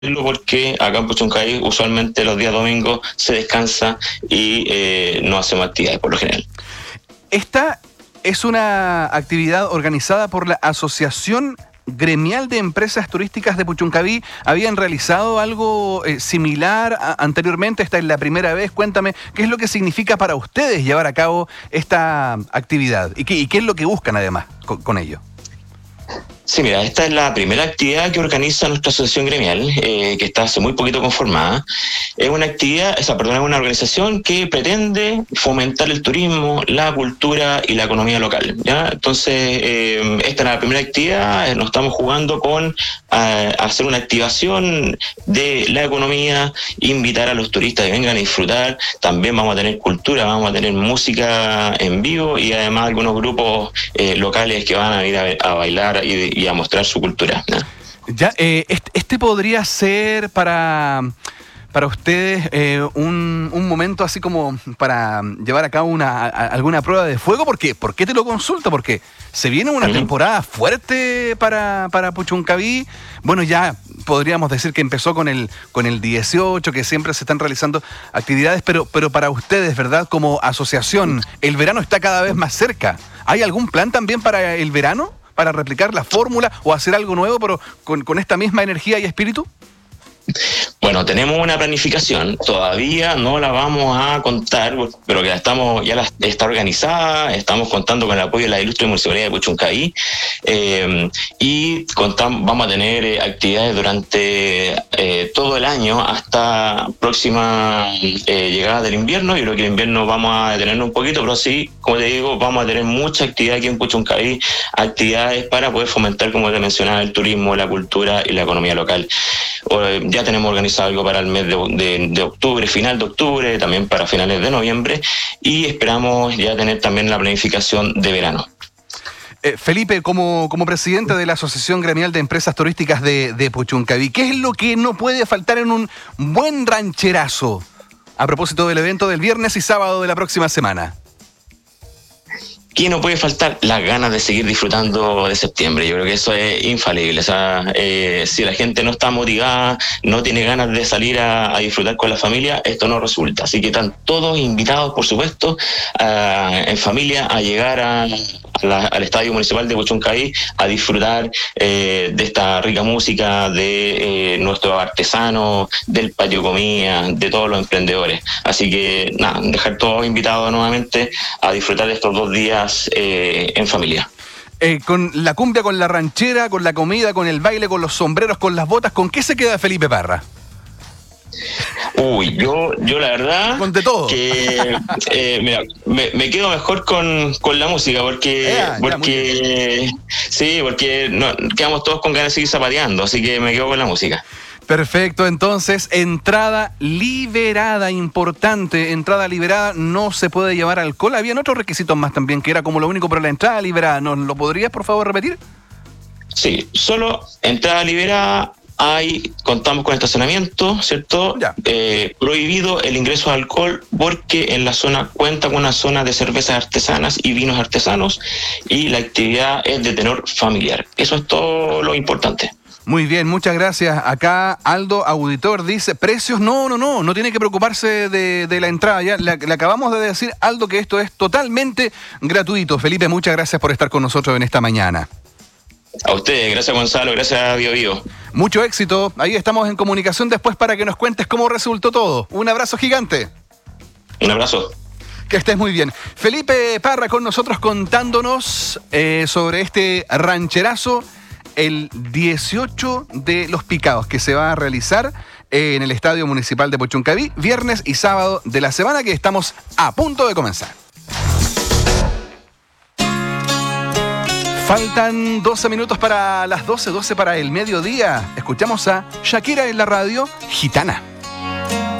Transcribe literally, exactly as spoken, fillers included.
porque acá en Puchuncaví usualmente los días domingos se descansa y eh, no hacemos actividades por lo general. Esta es una actividad organizada por la Asociación Gremial de Empresas Turísticas de Puchuncaví. ¿Habían realizado algo eh, similar a, anteriormente? Esta es la primera vez. Cuéntame, ¿qué es lo que significa para ustedes llevar a cabo esta actividad? ¿Y qué, y qué es lo que buscan además con, con ello? Sí, mira, esta es la primera actividad que organiza nuestra asociación gremial, eh, que está hace muy poquito conformada. Es una actividad, esa, perdón, es una organización que pretende fomentar el turismo, la cultura y la economía local, ¿ya? Entonces, eh, esta es la primera actividad, nos estamos jugando con eh, hacer una activación de la economía, invitar a los turistas que vengan a disfrutar. También vamos a tener cultura, vamos a tener música en vivo y además algunos grupos eh, locales que van a ir a, a bailar y y a mostrar su cultura, ¿no? Ya, eh, este, este podría ser para, para ustedes eh, un, un momento así como para llevar a cabo una, a, alguna prueba de fuego. ¿Por qué? ¿Por qué te lo consulto? Porque se viene una uh-huh. temporada fuerte para, para Puchuncaví. Bueno, ya podríamos decir que empezó con el, con el dieciocho, que siempre se están realizando actividades, pero, pero para ustedes, ¿verdad? Como asociación, el verano está cada vez más cerca. ¿Hay algún plan también para el verano? ¿Para replicar la fórmula o hacer algo nuevo, pero con, con esta misma energía y espíritu? Bueno, tenemos una planificación, todavía no la vamos a contar, pero que la estamos, ya la, está organizada, estamos contando con el apoyo de la ilustre Municipalidad de Puchuncaví, eh, y contamos, vamos a tener eh, actividades durante eh, todo el año hasta próxima eh, llegada del invierno. Yo creo que el invierno vamos a detenernos un poquito, pero sí, como te digo, vamos a tener mucha actividad aquí en Puchuncaví, actividades para poder fomentar, como te mencionaba, el turismo, la cultura y la economía local. Ya tenemos organizado algo para el mes de, de, de octubre, final de octubre, también para finales de noviembre, y esperamos ya tener también la planificación de verano. Eh, Felipe, como, como presidente de la Asociación Gremial de Empresas Turísticas de, de Puchuncaví, ¿qué es lo que no puede faltar en un buen rancherazo a propósito del evento del viernes y sábado de la próxima semana? ¿Qué no puede faltar? Las ganas de seguir disfrutando de septiembre. Yo creo que eso es infalible. O sea, eh, si la gente no está motivada, no tiene ganas de salir a, a disfrutar con la familia, esto no resulta. Así que están todos invitados, por supuesto, a, en familia, a llegar a, a la, al Estadio Municipal de Puchuncaví a disfrutar eh, de esta rica música, de eh, nuestros artesanos, del patio comida, de todos los emprendedores. Así que, nada, dejar todos invitados nuevamente a disfrutar de estos dos días Eh, en familia. Eh, con la cumbia, con la ranchera, con la comida, con el baile, con los sombreros, con las botas, ¿con qué se queda Felipe Parra? Uy, yo, yo la verdad con de todo. que eh, mira, me, me quedo mejor con, con la música porque, yeah, porque yeah, sí, porque no, quedamos todos con ganas de seguir zapateando, así que me quedo con la música. Perfecto, entonces, entrada liberada, importante, entrada liberada, no se puede llevar alcohol. Habían otros requisitos más también, que era como lo único, pero la entrada liberada, ¿nos lo podrías, por favor, repetir? Sí, solo entrada liberada, hay, contamos con estacionamiento, ¿cierto? Eh, prohibido el ingreso de alcohol porque en la zona cuenta con una zona de cervezas artesanas y vinos artesanos y la actividad es de tenor familiar. Eso es todo lo importante. Muy bien, muchas gracias. Acá Aldo Auditor dice, precios, no, no, no, no tiene que preocuparse de, de la entrada. Ya le, le acabamos de decir, Aldo, que esto es totalmente gratuito. Felipe, muchas gracias por estar con nosotros en esta mañana. A ustedes, gracias Gonzalo, gracias a Bio Bio. Mucho éxito, ahí estamos en comunicación después para que nos cuentes cómo resultó todo. Un abrazo gigante. Un abrazo. Que estés muy bien. Felipe Parra con nosotros contándonos eh, sobre este rancherazo el dieciocho de Los Picados, que se va a realizar en el Estadio Municipal de Puchuncaví, viernes y sábado de la semana que estamos a punto de comenzar. Faltan doce minutos para las doce, doce para el mediodía. Escuchamos a Shakira en la radio, Gitana.